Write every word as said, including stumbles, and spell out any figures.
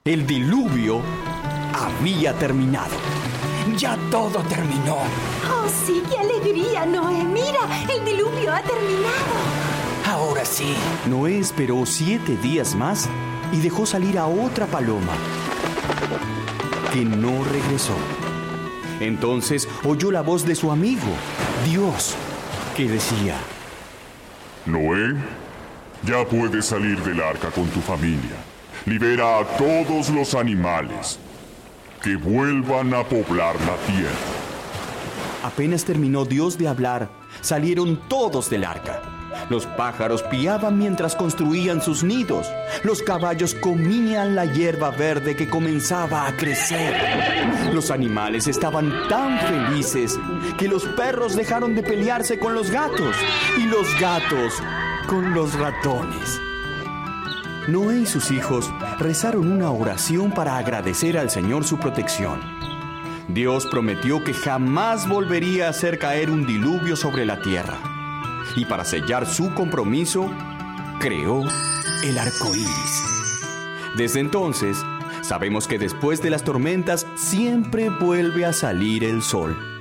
El diluvio había terminado. Ya todo terminó. ¡Oh, sí! ¡Qué alegría, Noé! ¡Mira! ¡El diluvio ha terminado! Ahora sí. Noé esperó siete días más y dejó salir a otra paloma, que no regresó. Entonces oyó la voz de su amigo, Dios, que decía: Noé, ya puedes salir del arca con tu familia. Libera a todos los animales, que vuelvan a poblar la tierra. Apenas terminó Dios de hablar, salieron todos del arca. Los pájaros piaban mientras construían sus nidos. Los caballos comían la hierba verde que comenzaba a crecer. Los animales estaban tan felices que los perros dejaron de pelearse con los gatos y los gatos con los ratones. Noé y sus hijos rezaron una oración para agradecer al Señor su protección. Dios prometió que jamás volvería a hacer caer un diluvio sobre la tierra. Y para sellar su compromiso, creó el arco iris. Desde entonces, sabemos que después de las tormentas siempre vuelve a salir el sol.